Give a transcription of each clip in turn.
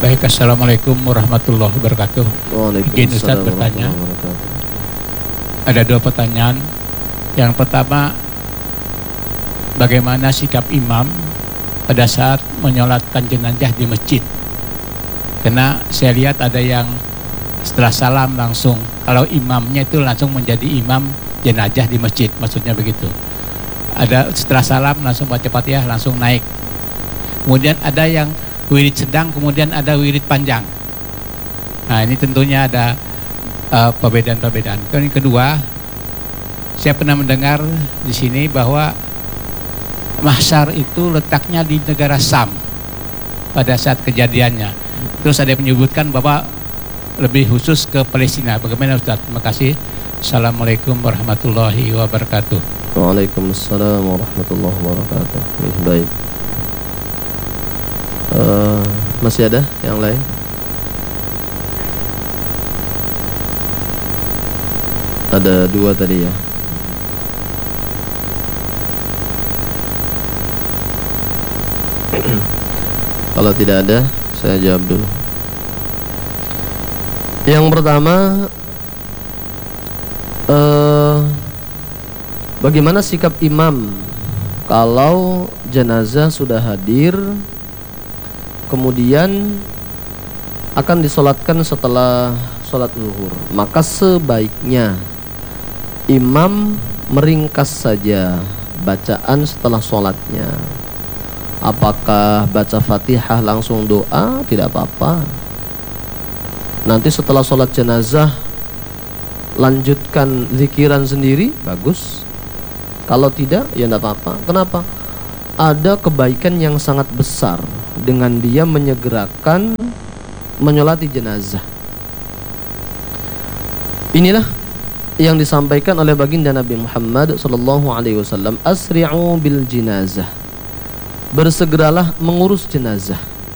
Baik, Assalamualaikum warahmatullahi wabarakatuh. Izin Ustaz Waalaikumsalam bertanya. warahmatullahi wabarakatuh. Ada dua pertanyaan. Yang pertama, bagaimana sikap imam pada saat menyolatkan jenazah di masjid? Karena saya lihat ada yang setelah salam langsung, kalau imamnya itu langsung menjadi imam jenazah di masjid, maksudnya begitu. Ada setelah salam langsung baca Fatihah langsung naik. Kemudian ada yang wirid sedang, kemudian ada wirid panjang. Nah, ini tentunya ada perbedaan-perbedaan. Yang kedua, saya pernah mendengar di sini bahwa mahsyar itu letaknya di negara Sam pada saat kejadiannya. Terus ada yang menyebutkan bahwa lebih khusus ke Palestina. Bagaimana Ustaz? Terima kasih. Assalamualaikum warahmatullahi wabarakatuh. Waalaikumsalam warahmatullahi wabarakatuh. Baik. Masih ada yang lain? Ada dua tadi ya. Kalau tidak ada, saya jawab dulu. Yang pertama, bagaimana sikap imam kalau jenazah sudah hadir, kemudian akan disolatkan setelah sholat zuhur? Maka sebaiknya imam meringkas saja bacaan setelah sholatnya. Apakah baca Fatihah langsung doa? Tidak apa-apa. Nanti setelah sholat jenazah lanjutkan zikiran sendiri, bagus. Kalau tidak, ya tidak apa-apa. Kenapa? Ada kebaikan yang sangat besar dengan dia menyegerakan menyolati jenazah. Inilah yang disampaikan oleh baginda Nabi Muhammad SAW. Asri'u bil jenazah, bersegeralah mengurus jenazah.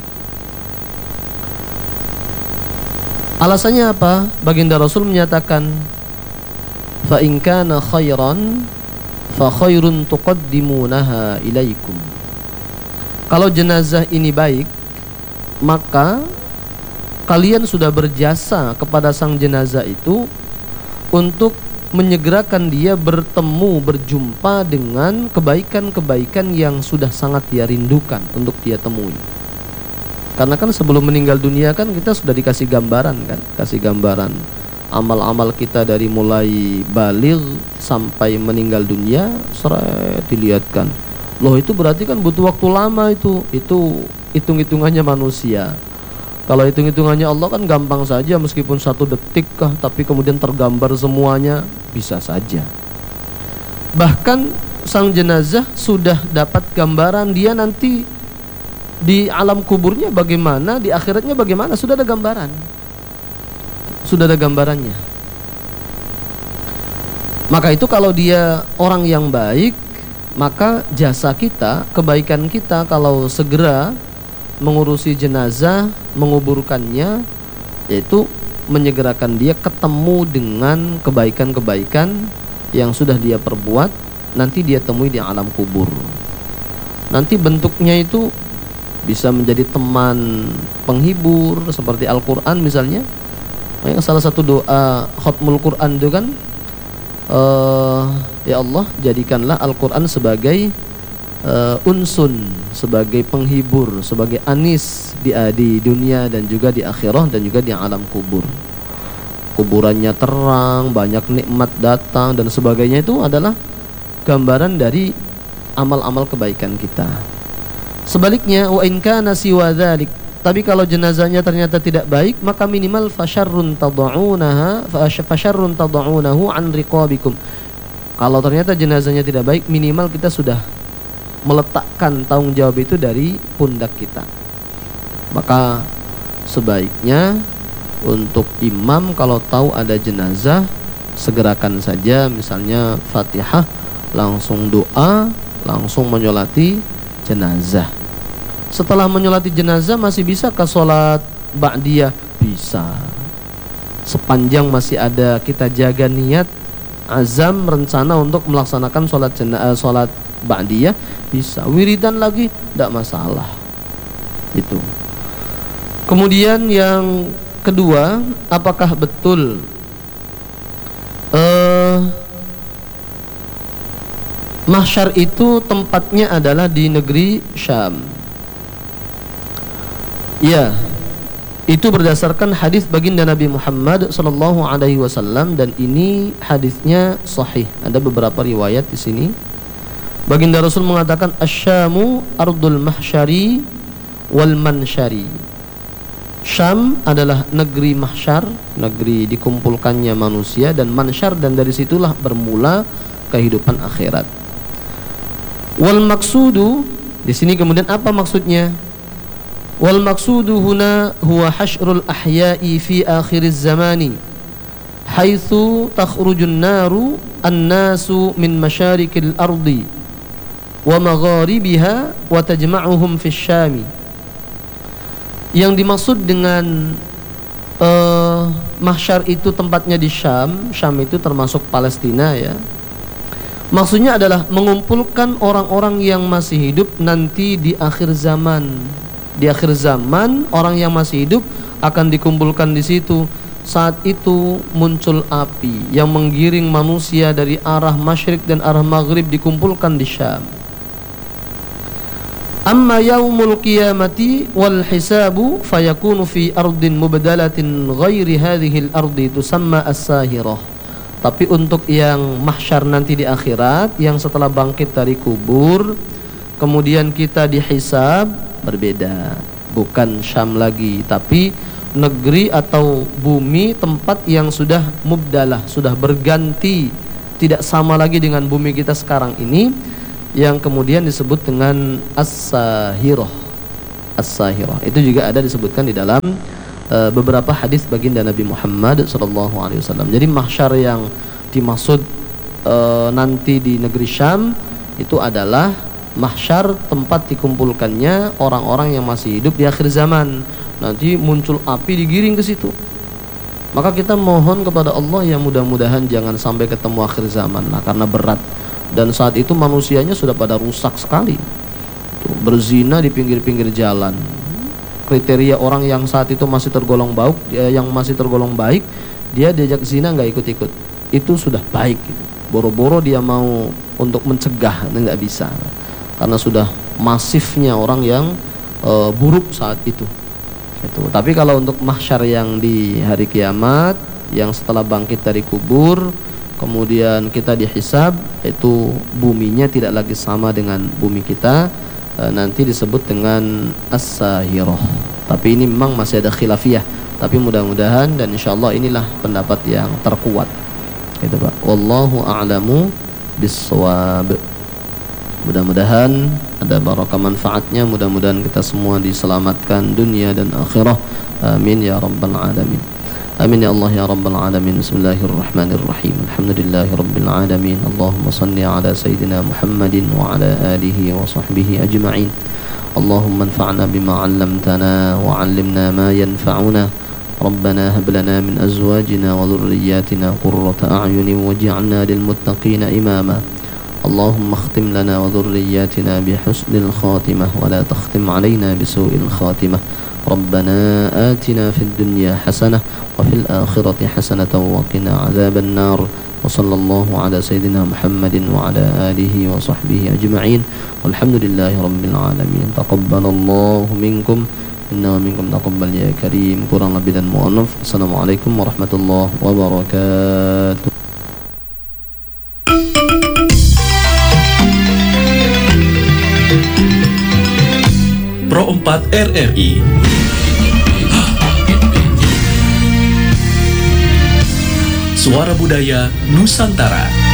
Alasannya apa? Baginda Rasul menyatakan, fa in kana khairan fa khairun tuqaddimunaha ilaikum. Kalau jenazah ini baik, maka kalian sudah berjasa kepada sang jenazah itu untuk menyegerakan dia bertemu, berjumpa dengan kebaikan-kebaikan yang sudah sangat dia rindukan untuk dia temui. Karena kan sebelum meninggal dunia kan kita sudah dikasih gambaran kan, kasih gambaran amal-amal kita dari mulai baligh sampai meninggal dunia, seret dilihatkan. Loh, itu berarti kan butuh waktu lama itu hitung-hitungannya manusia. Kalau hitung-hitungannya Allah kan gampang saja, meskipun 1 detik kah, tapi kemudian tergambar semuanya, bisa saja. Bahkan sang jenazah sudah dapat gambaran dia nanti di alam kuburnya bagaimana, di akhiratnya bagaimana, sudah ada gambaran. Sudah ada gambarannya. Maka itu kalau dia orang yang baik, maka jasa kita, kebaikan kita kalau segera mengurusi jenazah, menguburkannya, yaitu menyegerakan dia ketemu dengan kebaikan-kebaikan yang sudah dia perbuat, nanti dia temui di alam kubur. Nanti bentuknya itu bisa menjadi teman penghibur seperti Al-Quran misalnya. Yang salah satu doa khatmul Quran itu kan, ya Allah, jadikanlah Al-Quran sebagai unsun, sebagai penghibur, sebagai anis di dunia dan juga di akhirah dan juga di alam kubur. Kuburannya terang, banyak nikmat datang dan sebagainya, itu adalah gambaran dari amal-amal kebaikan kita. Sebaliknya, wa in kana siwa dzalik, tapi kalau jenazahnya ternyata tidak baik, maka minimal fasyarrun tad'unahu an riqabikum. Kalau ternyata jenazahnya tidak baik, minimal kita sudah meletakkan tanggung jawab itu dari pundak kita. Maka sebaiknya untuk imam kalau tahu ada jenazah, segerakan saja, misalnya Fatihah, langsung doa, langsung menyolati jenazah. Setelah menyolati jenazah masih bisa ke sholat ba'diyah? Bisa, sepanjang masih ada kita jaga niat, azam, rencana untuk melaksanakan sholat ba'diyah, bisa. Wiridan lagi tidak masalah. Itu. Kemudian yang kedua, apakah betul mahsyar itu tempatnya adalah di negeri Syam? Ya, itu berdasarkan hadis baginda Nabi Muhammad sallallahu alaihi wasallam, dan ini hadisnya sahih. Ada beberapa riwayat di sini. Baginda Rasul mengatakan asy-Syamu ardul mahsyari wal mansyari. Syam adalah negeri mahsyar, negeri dikumpulkannya manusia, dan mansyar, dan dari situlah bermula kehidupan akhirat. Wal maksudu, di sini kemudian apa maksudnya? Wal maksudu huna huwa hasyrul ahya'i fi akhiriz zamani haitsu takhrujun naru an-nasu min masyarikil ardi wa magharibiha wa tajma'uhum fis syami. Yang dimaksud dengan mahsyar itu tempatnya di Syam. Syam itu termasuk Palestina ya. Maksudnya adalah mengumpulkan orang-orang yang masih hidup nanti di akhir zaman. Di akhir zaman orang yang masih hidup akan dikumpulkan di situ. Saat itu muncul api yang menggiring manusia dari arah masyrik dan arah maghrib, dikumpulkan di Syam. Amma yaumul qiyamati wal hisabu fayakunu fi ardin mubdalatin ghairi hadhihi al-ardi tusamma as-sahirah. Tapi untuk yang mahsyar nanti di akhirat, yang setelah bangkit dari kubur kemudian kita dihisab, berbeda. Bukan Syam lagi, tapi negeri atau bumi, tempat yang sudah mubdalah, sudah berganti, tidak sama lagi dengan bumi kita sekarang ini, yang kemudian disebut dengan as-sahirah. As-sahirah itu juga ada disebutkan di dalam beberapa hadis baginda Nabi Muhammad sallallahu alaihi wasallam. Jadi mahsyar yang dimaksud nanti di negeri Syam itu adalah mahsyar tempat dikumpulkannya orang-orang yang masih hidup di akhir zaman. Nanti muncul api, digiring ke situ. Maka kita mohon kepada Allah yang mudah-mudahan jangan sampai ketemu akhir zaman lah, karena berat. Dan saat itu manusianya sudah pada rusak sekali. Berzina di pinggir-pinggir jalan. Kriteria orang yang saat itu masih tergolong baik, dia diajak zina nggak ikut-ikut. Itu sudah baik gitu. Boro-boro dia mau untuk mencegah, nggak bisa. Karena sudah masifnya orang yang buruk saat itu. Gitu. Tapi kalau untuk mahsyar yang di hari kiamat, yang setelah bangkit dari kubur, kemudian kita dihisab, itu buminya tidak lagi sama dengan bumi kita, nanti disebut dengan as-sahirah. Tapi ini memang masih ada khilafiyah, tapi mudah-mudahan dan insyaallah inilah pendapat yang terkuat. Gitu Pak. Wallahu a'lamu bis-shawab. Mudah-mudahan ada barakah manfaatnya, mudah-mudahan kita semua diselamatkan dunia dan akhirah. Amin ya rabbal alamin. Amin ya Allah ya rabbal alamin. Bismillahirrahmanirrahim. Alhamdulillahi rabbil alamin. Allahumma salli ala sayyidina Muhammadin wa ala alihi wa sahbihi ajma'in. Allahumma anfa'na bima 'allamtana wa 'allimna ma yanfa'una. Rabbana hab lana min azwajina wa dhurriyyatina qurrata a'yunin waj'alna lil muttaqina imama. اللهم اختم لنا وذرياتنا بحسن الخاتمة ولا تختم علينا بسوء الخاتمة. ربنا آتنا في الدنيا حسنة وفي الآخرة حسنة وقنا عذاب النار. وصلى الله على سيدنا محمد وعلى آله وصحبه أجمعين والحمد لله رب العالمين. تقبل الله منكم إنا ومنكم تقبل يا كريم. kurang lebih dan mohon maaf. Assalamualaikum warahmatullahi wabarakatuh. Pro 4 RRI Suara Budaya Nusantara.